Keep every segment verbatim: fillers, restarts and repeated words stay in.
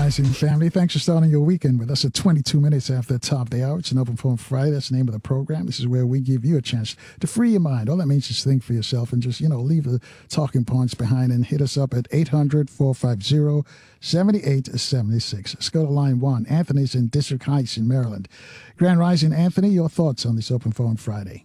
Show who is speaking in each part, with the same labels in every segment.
Speaker 1: Rising family. Thanks for starting your weekend with us at twenty-two minutes after the top of the hour. It's an Open Forum Friday. That's the name of the program. This is where we give you a chance to free your mind. All that means is think for yourself and just, you know, leave the talking points behind and hit us up at eight hundred, four five zero, seven eight seven six. Let's go to line one. Anthony's in District Heights in Maryland. Grand Rising, Anthony, your thoughts on this Open Forum Friday?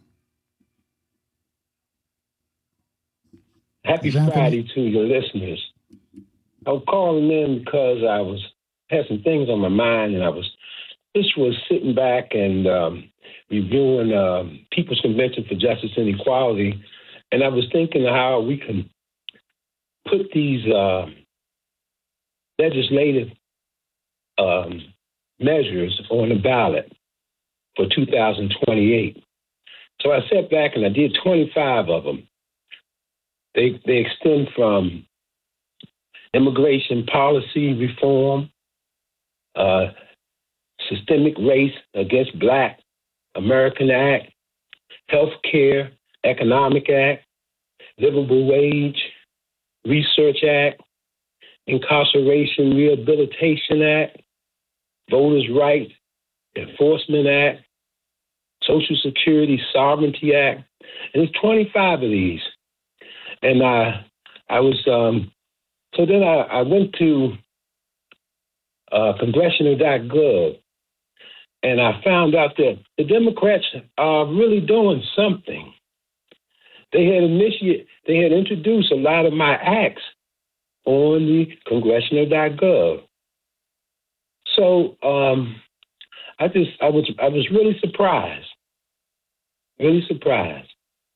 Speaker 2: Happy Friday to your listeners. I was calling in because I was had some things on my mind, and I was just was sitting back and um, reviewing uh, People's Convention for Justice and Equality, and I was thinking how we can put these uh, legislative um, measures on the ballot for two thousand twenty-eight. So I sat back and I did twenty-five of them. They they extend from immigration policy reform, uh, systemic race against Black American Act, Health Care Economic Act, Livable Wage, Research Act, Incarceration Rehabilitation Act, Voters' Rights Enforcement Act, Social Security Sovereignty Act, and there's twenty-five of these. And I, I was, um, so then I, I went to uh, congressional dot gov, and I found out that the Democrats are really doing something. They had initiated, they had introduced a lot of my acts on the congressional dot gov. So um, I just, I was, I was really surprised, really surprised.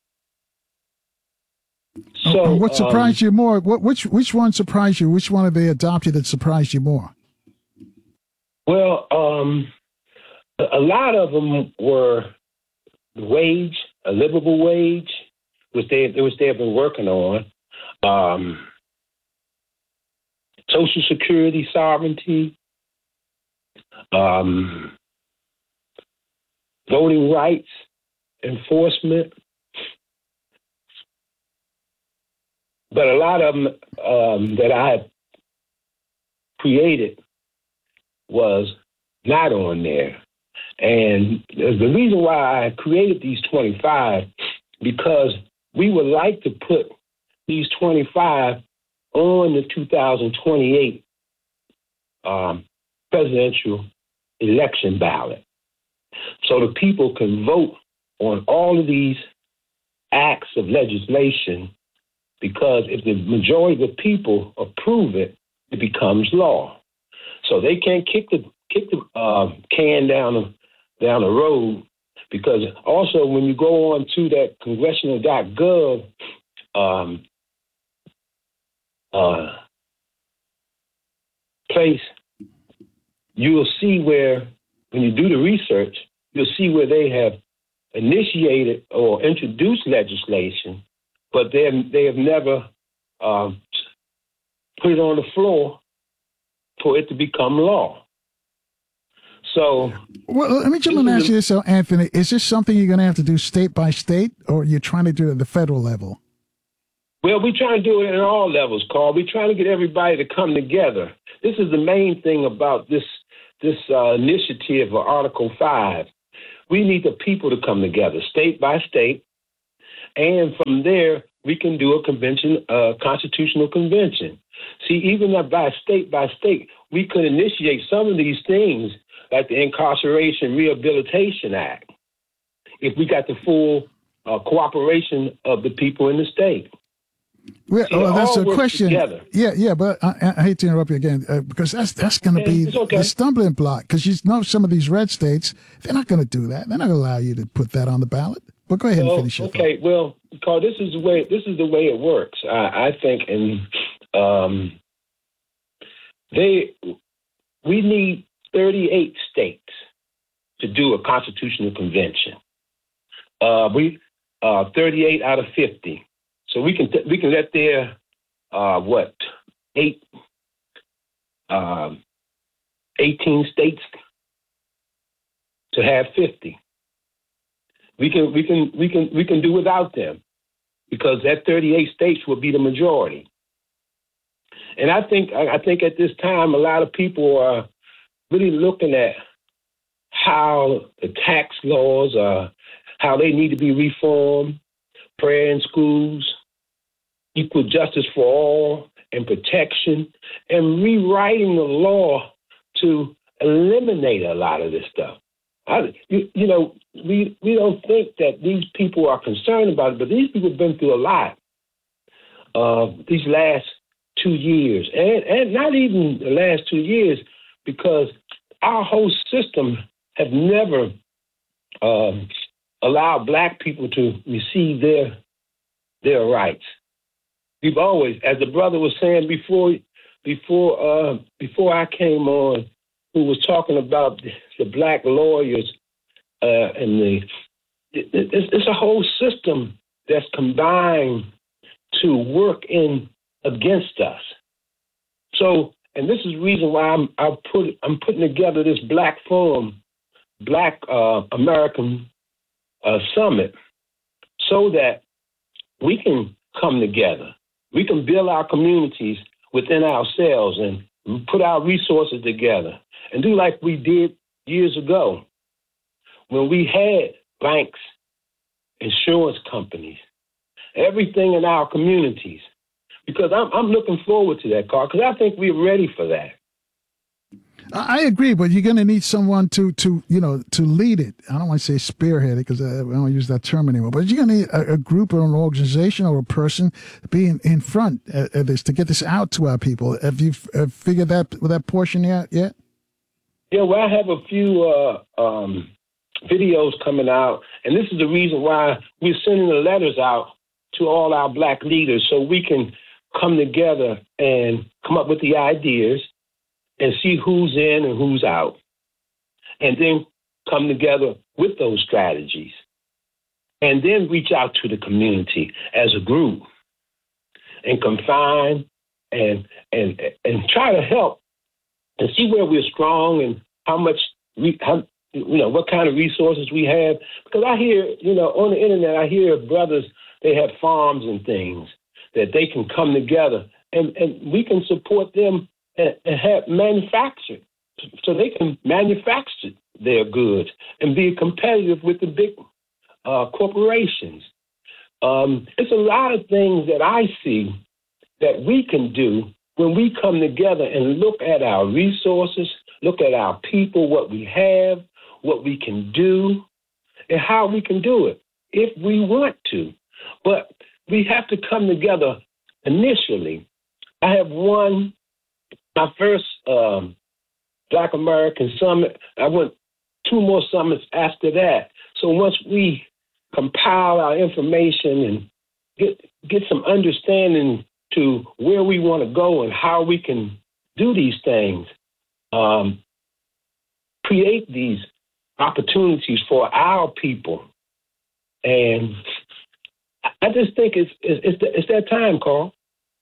Speaker 1: So, what surprised um, you more? What, which which one surprised you? Which one have they adopted that surprised you more?
Speaker 2: Well, um, a lot of them were wage, a livable wage, which they which they have been working on. Um, Social Security sovereignty, um, voting rights enforcement. But a lot of them um, that I created was not on there. And the reason why I created these twenty-five, because we would like to put these twenty-five on the two thousand twenty-eight um, presidential election ballot. So the people can vote on all of these acts of legislation. Because if the majority of the people approve it, it becomes law. So they can't kick the kick the uh, can down the down the road. Because also when you go on to that congressional dot gov um, uh, place, you will see where when you do the research, you'll see where they have initiated or introduced legislation. But they have, they have never um, put it on the floor for it to become law. So,
Speaker 1: well, let me jump in and ask you this, so Anthony. Is this something you're going to have to do state by state, or you're trying to do it at the federal level?
Speaker 2: Well, we're trying to do it at all levels, Carl. We're trying to get everybody to come together. This is the main thing about this this uh, initiative of Article five. We need the people to come together, state by state. And from there, we can do a convention, a uh, constitutional convention. See, even by state by state, we could initiate some of these things, like the Incarceration Rehabilitation Act, if we got the full uh, cooperation of the people in the state.
Speaker 1: Well,
Speaker 2: See,
Speaker 1: well that's a question.
Speaker 2: Together.
Speaker 1: Yeah, yeah, but I, I hate to interrupt you again uh, because that's that's going to
Speaker 2: okay,
Speaker 1: be
Speaker 2: okay.
Speaker 1: the stumbling block. Because you know some of these red states, they're not going to do that. They're not going to allow you to put that on the ballot. But go ahead
Speaker 2: well,
Speaker 1: and finish your
Speaker 2: Okay,
Speaker 1: thought.
Speaker 2: well, Carl, this is the way this is the way it works. I, I think, and um, they we need thirty-eight states to do a constitutional convention. Uh, we uh, thirty-eight out of fifty. So we can we can let their uh, what eight uh, eighteen states to have fifty. We can we can we can we can do without them because that thirty-eight states will be the majority. And I think I think at this time, a lot of people are really looking at how the tax laws are, how they need to be reformed, prayer in schools, equal justice for all, and protection, and rewriting the law to eliminate a lot of this stuff. I, you, you know, we we don't think that these people are concerned about it, but these people have been through a lot uh, these last two years, and, and not even the last two years, because our whole system has never um, allowed Black people to receive their their rights. We've always, as the brother was saying before, before uh, before I came on, who was talking about the, the Black lawyers uh, and the it, it's, it's a whole system that's combined to work in against us. So, and this is the reason why I'm I put I'm putting together this Black Forum, Black uh, American uh, Summit, so that we can come together. We can build our communities within ourselves and put our resources together and do like we did years ago when we had banks, insurance companies, everything in our communities. Because I'm, I'm looking forward to that, Carl, because I think we're ready for that.
Speaker 1: I agree, but you're going to need someone to, to, you know, to lead it. I don't want to say spearhead it because I don't use that term anymore, but you're going to need a, a group or an organization or a person being in front of this to get this out to our people. Have you uh, figured that that portion yet? yet?
Speaker 2: Yeah, well, I have a few uh, um, videos coming out, and this is the reason why we're sending the letters out to all our Black leaders so we can come together and come up with the ideas and see who's in and who's out, and then come together with those strategies, and then reach out to the community as a group and confine and and and try to help and see where we're strong and how much we, how, you know, what kind of resources we have. Because I hear, you know, on the internet, I hear brothers, they have farms and things that they can come together and, and we can support them and, and have manufactured so they can manufacture their goods and be competitive with the big uh, corporations. Um, it's a lot of things that I see that we can do when we come together and look at our resources, look at our people, what we have, what we can do, and how we can do it if we want to. But we have to come together initially. I have one, my first um, Black American Summit. I went two more summits after that. So once we compile our information and get get some understanding to where we want to go and how we can do these things, um, create these opportunities for our people. And I just think it's it's it's, it's that time, Carl.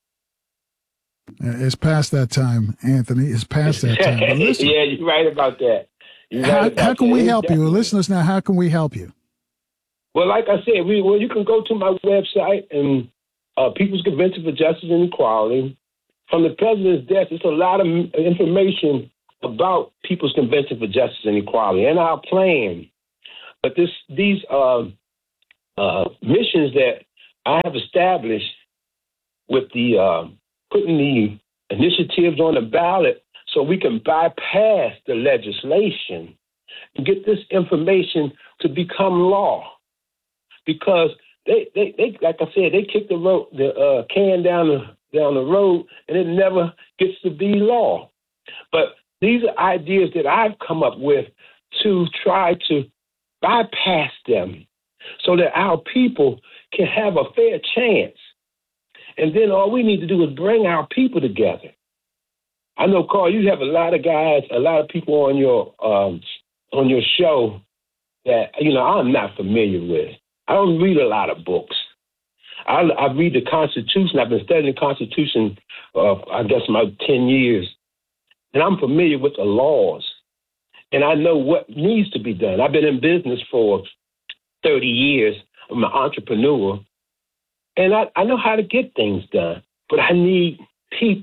Speaker 1: It's past that time, Anthony. It's past that time. But listen,
Speaker 2: yeah, you're right about that. Right
Speaker 1: how,
Speaker 2: about
Speaker 1: how can
Speaker 2: that.
Speaker 1: we
Speaker 2: It's
Speaker 1: help you?
Speaker 2: definitely.
Speaker 1: Listeners, now, how can we help you?
Speaker 2: Well, like I said, we well, you can go to my website and uh, People's Convention for Justice and Equality. From the President's desk, it's a lot of information about People's Convention for Justice and Equality and our plan. But this, these uh, uh, missions that I have established with the uh, putting the initiatives on the ballot so we can bypass the legislation and get this information to become law. Because they, they, they like I said, they kick the road, the uh, can down the down the road, and it never gets to be law. But these are ideas that I've come up with to try to bypass them so that our people can have a fair chance. And then all we need to do is bring our people together. I know, Carl, you have a lot of guys, a lot of people on your um, on your show that, you know, I'm not familiar with. I don't read a lot of books. I, I read the Constitution. I've been studying the Constitution, uh, I guess, about ten years. And I'm familiar with the laws. And I know what needs to be done. I've been in business for thirty years. I'm an entrepreneur. And I, I know how to get things done. But I need people.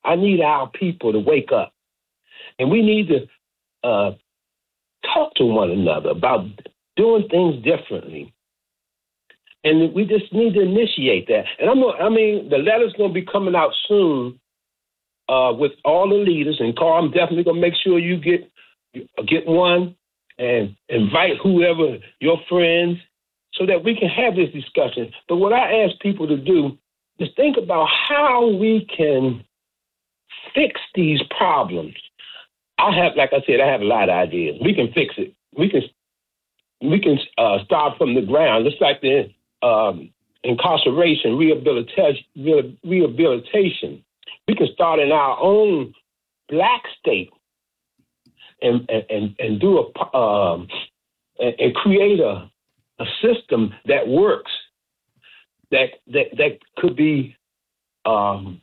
Speaker 2: I need our people to wake up. And we need to uh, talk to one another about doing things differently. And we just need to initiate that. And I'm gonna, I mean, the letter's going to be coming out soon uh, with all the leaders. And Carl, I'm definitely going to make sure you get get one and invite whoever, your friends, so that we can have this discussion. But what I ask people to do is think about how we can fix these problems. I have, like I said, I have a lot of ideas. We can fix it. We can we can uh, start from the ground, just like the um, incarceration, rehabilitation, rehabilitation. We can start in our own black state and and and do a um, and, and create a a system that works, that that that could be um,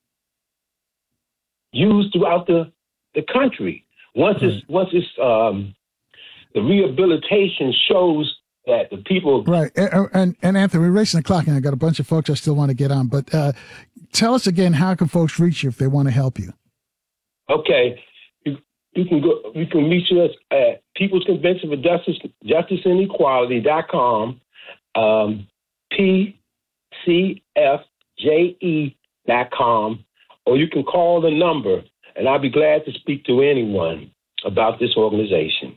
Speaker 2: used throughout the, the country. Once right. it's once it's um, the rehabilitation shows that the people
Speaker 1: right. And, and and Anthony, we're racing the clock, and I got a bunch of folks I still want to get on. But uh, tell us again, how can folks reach you if they want to help you?
Speaker 2: Okay, you, you can go. You can reach us at People's Convention for Justice, Justice and Equality dot com, um, P C F J E dot com, or you can call the number, and I'll be glad to speak to anyone about this organization.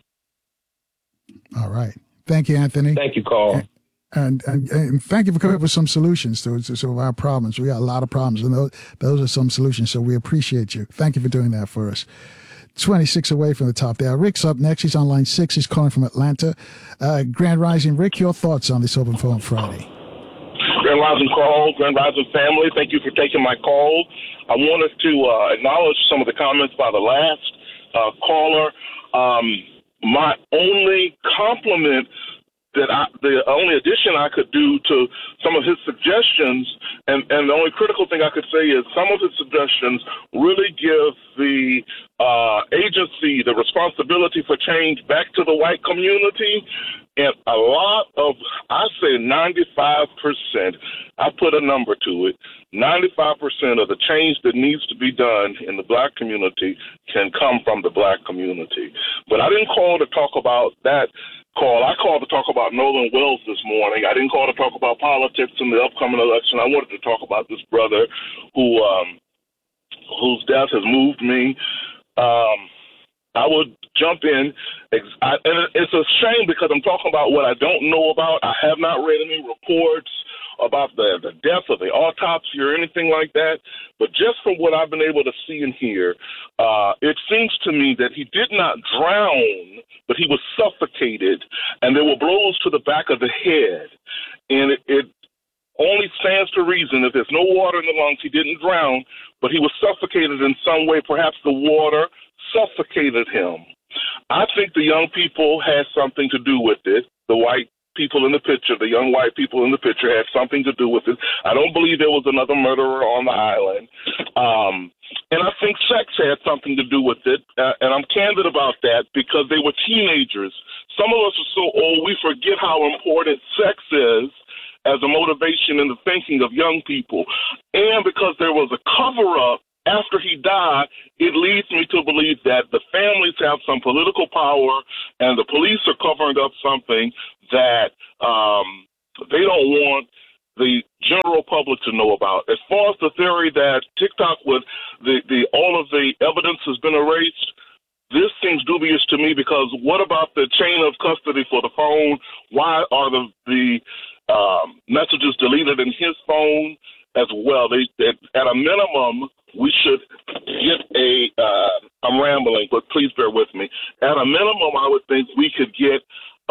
Speaker 1: All right. Thank you, Anthony.
Speaker 2: Thank you, Carl.
Speaker 1: And, and, and thank you for coming up with some solutions to, to some of our problems. We got a lot of problems, and those, those are some solutions, so we appreciate you. Thank you for doing that for us. twenty-six away from the top there. Rick's up next. He's on line six. He's calling from Atlanta. Uh, Grand Rising. Rick, your thoughts on this Open Forum Friday?
Speaker 3: Grand Rising, Carl. Grand Rising family. Thank you for taking my call. I wanted to uh, acknowledge some of the comments by the last uh, caller. Um, my only compliment that I, the only addition I could do to some of his suggestions, and, and the only critical thing I could say is some of his suggestions really give the uh, agency the responsibility for change back to the white community. And a lot of, I say ninety-five percent, I put a number to it, ninety-five percent of the change that needs to be done in the black community can come from the black community. But I didn't call to talk about that call. I called to talk about Nolan Wells this morning. I didn't call to talk about politics in the upcoming election. I wanted to talk about this brother who, um, whose death has moved me. Um, I would jump in, I, and it's a shame because I'm talking about what I don't know about. I have not read any reports about the, the death or the autopsy or anything like that. But just from what I've been able to see and hear, uh, it seems to me that he did not drown, but he was suffocated, and there were blows to the back of the head. And it, it only stands to reason if there's no water in the lungs, he didn't drown, but he was suffocated in some way. Perhaps the water suffocated him. I think the young people had something to do with it. The white people in the picture, the young white people in the picture had something to do with it. I don't believe there was another murderer on the island. Um, and I think sex had something to do with it. Uh, and I'm candid about that because they were teenagers. Some of us are so old, we forget how important sex is as a motivation in the thinking of young people. And because there was a cover-up after he died, it leads me to believe that the families have some political power and the police are covering up something that um, they don't want the general public to know about. As far as the theory that TikTok would, the, the all of the evidence has been erased, this seems dubious to me because what about the chain of custody for the phone? Why are the, the um, messages deleted in his phone as well? They, at, at a minimum, we should get a, uh, I'm rambling, but please bear with me. At a minimum, I would think we could get a,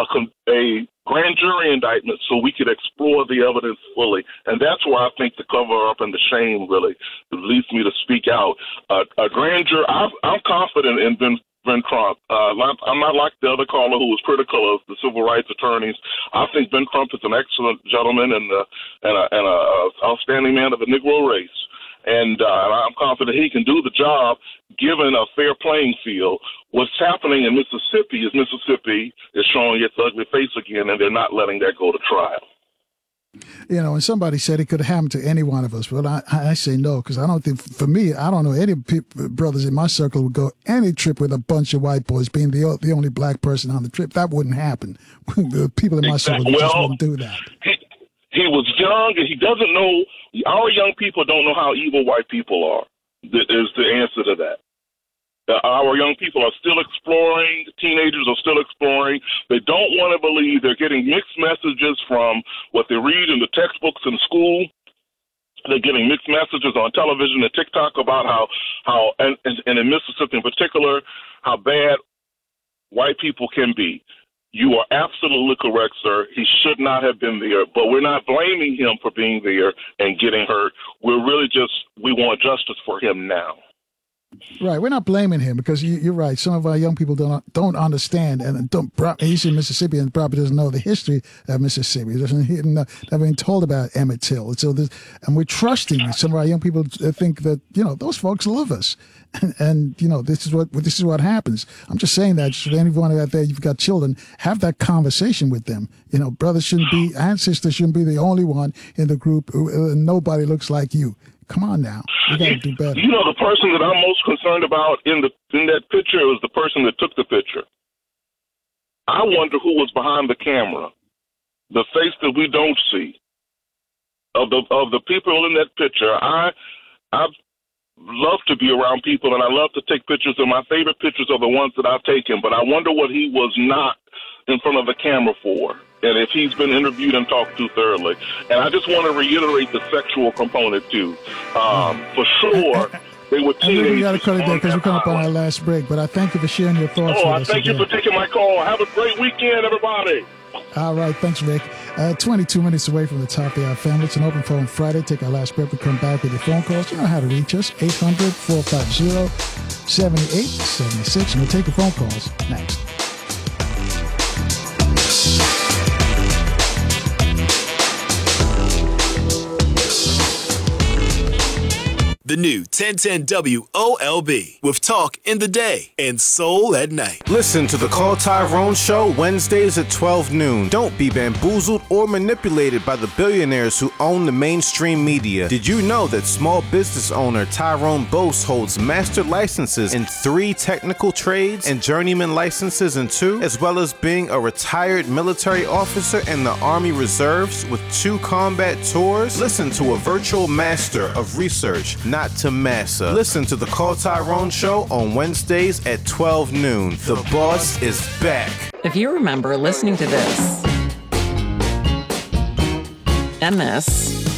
Speaker 3: a grand jury indictment so we could explore the evidence fully. And that's where I think the cover-up and the shame really leads me to speak out. Uh, a grand jury, I'm, I'm confident in Ben, Ben Crump. Uh, I'm not like the other caller who was critical of the civil rights attorneys. I think Ben Crump is an excellent gentleman and, uh, and, a, and a, a outstanding man of the Negro race. And uh, I'm confident he can do the job given a fair playing field. What's happening in Mississippi is Mississippi is showing its ugly face again, and they're not letting that go to trial.
Speaker 1: You know, and somebody said it could have happened to any one of us, but I, I say no, because I don't think, for me, I don't know any people, brothers in my circle would go any trip with a bunch of white boys being the the only black person on the trip. That wouldn't happen. The people in my circle
Speaker 3: well,
Speaker 1: just wouldn't do that.
Speaker 3: He, he was young, and he doesn't know, our young people don't know how evil white people are, that is the answer to that. Uh, our young people are still exploring. Teenagers are still exploring. They don't want to believe. They're getting mixed messages from what they read in the textbooks in school. They're getting mixed messages on television and TikTok about how, how and, and in Mississippi in particular, how bad white people can be. You are absolutely correct, sir. He should not have been there, but we're not blaming him for being there and getting hurt. We're really just, we want justice for him now.
Speaker 1: Right, we're not blaming him because you, you're right. Some of our young people don't don't understand and don't. He's in Mississippi and probably doesn't know the history of Mississippi. He doesn't he never been told about Emmett Till. So, this, and we're trusting some of our young people to think that you know those folks love us, and, and you know this is what this is what happens. I'm just saying that just for anyone out there, you've got children, have that conversation with them. You know, brothers shouldn't be, and sisters shouldn't be the only one in the group. Uh, nobody looks like you. Come on now, we got to do better.
Speaker 3: You know, the person that I'm most concerned about in the in that picture was the person that took the picture. I wonder who was behind the camera, the face that we don't see. Of the of the people in that picture, I I love to be around people and I love to take pictures. And my favorite pictures are the ones that I've taken. But I wonder what he was not in front of the camera for. And if he's been interviewed and talked to thoroughly. And I just want to reiterate the sexual component, too. Um, for sure, they were teenagers.
Speaker 1: We got to cut it there because we're coming up on our last break. But I thank you for sharing your thoughts
Speaker 3: Oh,
Speaker 1: with
Speaker 3: I
Speaker 1: us
Speaker 3: thank
Speaker 1: again.
Speaker 3: you for taking my call. Have a great weekend, everybody.
Speaker 1: All right. Thanks, Rick. Uh, twenty-two minutes away from the top of the hour, family. It's an open phone Friday. Take our last break. We come back with your phone calls. You know how to reach us. eight hundred, four five zero, seven eight seven six. And we'll take your phone calls next.
Speaker 4: The new ten ten W O L B with talk in the day and soul at night.
Speaker 5: Listen to the Call Tyrone Show Wednesdays at twelve noon. Don't be bamboozled or manipulated by the billionaires who own the mainstream media. Did you know that small business owner Tyrone Bose holds master licenses in three technical trades and journeyman licenses in two, as well as being a retired military officer in the Army Reserves with two combat tours? Listen to a virtual master of research, not to massa. Listen to the Call Tyrone Show on Wednesdays at twelve noon. The boss is back.
Speaker 6: If you remember listening to this, and this,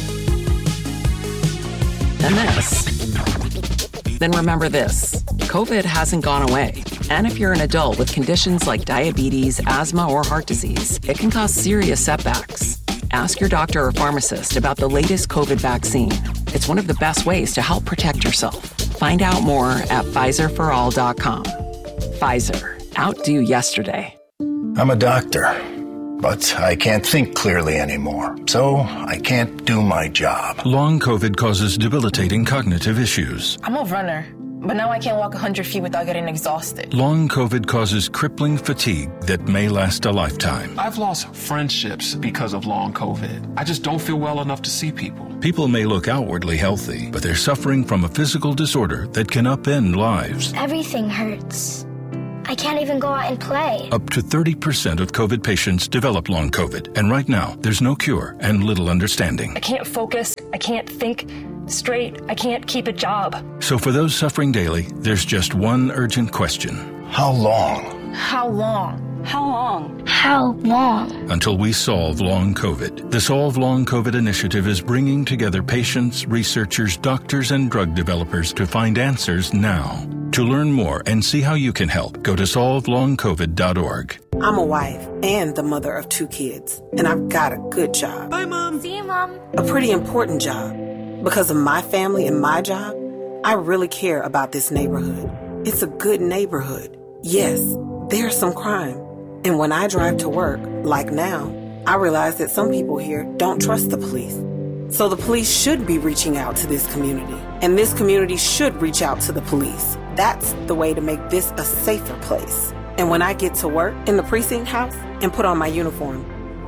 Speaker 6: and this, then remember this. COVID hasn't gone away. And if you're an adult with conditions like diabetes, asthma, or heart disease, it can cause serious setbacks. Ask your doctor or pharmacist about the latest COVID vaccine. It's one of the best ways to help protect yourself. Find out more at Pfizer for all dot com. Pfizer, outdo yesterday.
Speaker 7: I'm a doctor, but I can't think clearly anymore, so I can't do my job.
Speaker 8: Long COVID causes debilitating cognitive issues.
Speaker 9: I'm a runner, but now I can't walk one hundred feet without getting exhausted.
Speaker 8: Long COVID causes crippling fatigue that may last a lifetime.
Speaker 10: I've lost friendships because of long COVID. I just don't feel well enough to see people.
Speaker 8: People may look outwardly healthy, but they're suffering from a physical disorder that can upend lives.
Speaker 11: Everything hurts. I can't even go out and play.
Speaker 8: Up to thirty percent of COVID patients develop long COVID, and right now, there's no cure and little understanding.
Speaker 9: I can't focus. I can't think straight. I can't keep a job.
Speaker 8: So for those suffering daily, there's just one urgent question.
Speaker 7: How long?
Speaker 9: How long? How long?
Speaker 11: How long?
Speaker 8: Until we solve long COVID. The Solve Long COVID initiative is bringing together patients, researchers, doctors, and drug developers to find answers now. To learn more and see how you can help, go to solve long covid dot org.
Speaker 12: I'm a wife and the mother of two kids, and I've got a good job.
Speaker 11: Bye, Mom. See you, Mom.
Speaker 12: A pretty important job. Because of my family and my job, I really care about this neighborhood. It's a good neighborhood. Yes, there's some crime. And when I drive to work, like now, I realize that some people here don't trust the police. So the police should be reaching out to this community, and this community should reach out to the police. That's the way to make this a safer place. And when I get to work in the precinct house and put on my uniform,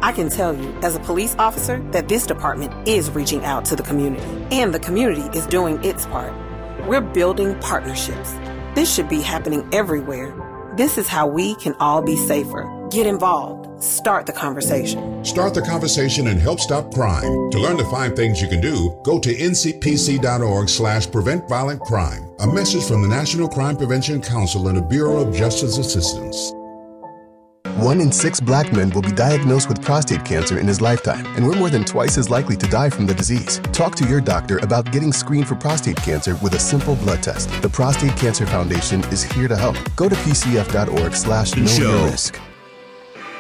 Speaker 12: I can tell you, as a police officer, that this department is reaching out to the community, and the community is doing its part. We're building partnerships. This should be happening everywhere. This is how we can all be safer. Get involved. Start the conversation.
Speaker 13: Start the conversation and help stop crime. To learn the five things you can do, go to N C P C dot org slash prevent violent crime. A message from the National Crime Prevention Council and the Bureau of Justice Assistance.
Speaker 14: One in six black men will be diagnosed with prostate cancer in his lifetime, and we're more than twice as likely to die from the disease. Talk to your doctor about getting screened for prostate cancer with a simple blood test. The Prostate Cancer Foundation is here to help. Go to P C F dot org slash know your risk.